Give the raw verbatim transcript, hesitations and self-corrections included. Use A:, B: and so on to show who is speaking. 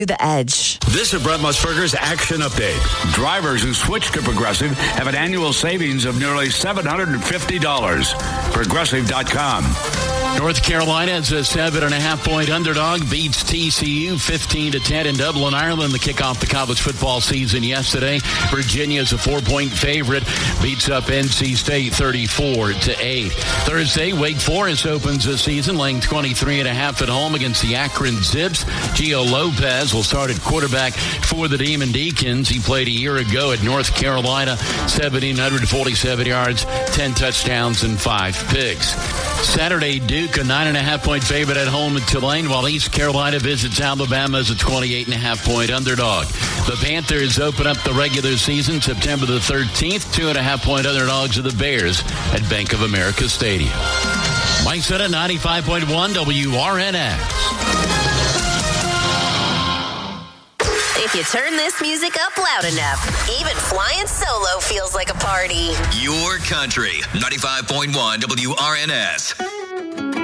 A: The Edge.
B: This is Brent Musburger's Action Update. Drivers who switch to Progressive have an annual savings of nearly seven hundred fifty dollars. Progressive dot com.
C: North Carolina is a seven and a half point underdog, beats T C U fifteen to ten in Dublin, Ireland, to kick off the college football season yesterday. Virginia is a four point favorite, beats up N C State thirty-four to eight. Thursday, Wake Forest opens the season, laying twenty-three and a half at home against the Akron Zips. Gio Lopez will start at quarterback for the Demon Deacons. He played a year ago at North Carolina, one thousand seven hundred forty-seven yards, ten touchdowns, and five picks. Saturday, Duke, a nine and a half point favorite at home at Tulane, while East Carolina visits Alabama as a twenty-eight and a half point underdog. The Panthers open up the regular season September the thirteenth, two and a half point underdogs of the Bears at Bank of America Stadium. Mike Senna, ninety-five point one W R N X.
D: If you turn this music up loud enough, even flying solo feels like a party.
E: Your country, ninety-five point one W R N S.